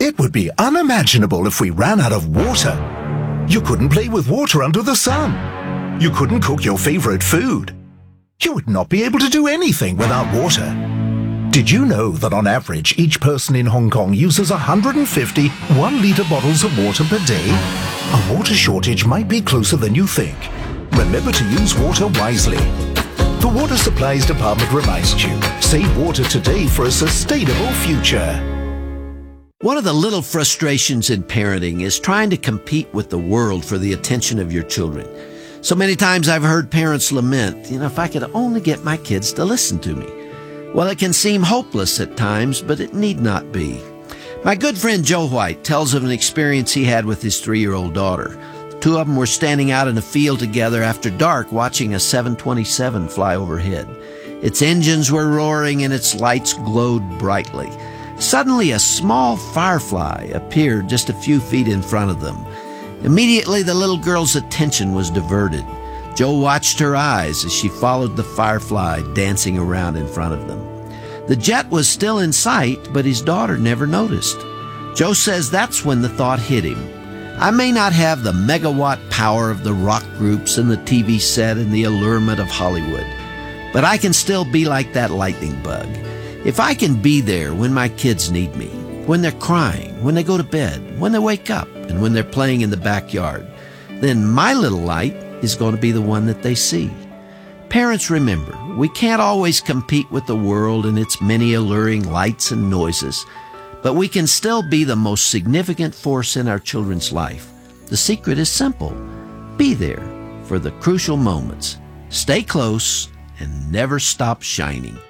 It would be unimaginable if we ran out of water. You couldn't play with water under the sun. You couldn't cook your favorite food. You would not be able to do anything without water. Did you know that on average, each person in Hong Kong uses 150 1-litre bottles of water per day? A water shortage might be closer than you think. Remember to use water wisely. The Water Supplies Department reminds you, save water today for a sustainable future. One of the little frustrations in parenting is trying to compete with the world for the attention of your children. So many times I've heard parents lament, if I could only get my kids to listen to me. Well, it can seem hopeless at times, but it need not be. My good friend Joe White tells of an experience he had with his 3-year-old daughter. The two of them were standing out in a field together after dark watching a 727 fly overhead. Its engines were roaring and its lights glowed brightly. Suddenly, a small firefly appeared just a few feet in front of them. Immediately, the little girl's attention was diverted. Joe watched her eyes as she followed the firefly dancing around in front of them. The jet was still in sight, but his daughter never noticed. Joe says that's when the thought hit him. I may not have the megawatt power of the rock groups and the TV set and the allurement of Hollywood, but I can still be like that lightning bug. If I can be there when my kids need me, when they're crying, when they go to bed, when they wake up, and when they're playing in the backyard, then my little light is going to be the one that they see. Parents, remember, we can't always compete with the world and its many alluring lights and noises, but we can still be the most significant force in our children's life. The secret is simple. Be there for the crucial moments. Stay close and never stop shining.